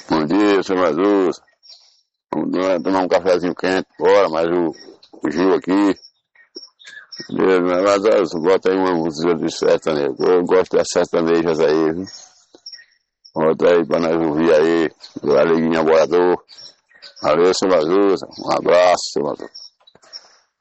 Bom dia, seu Jesus. Vamos tomar um cafezinho quente, bora, mas o Gil aqui. Deus, bota aí uma música de sertanejo. Eu gosto das sertanejas aí, viu? Bota aí pra nós ouvir aí, do Alegrinha Boiador. Valeu, seu Jesus. Um abraço, seu Jesus.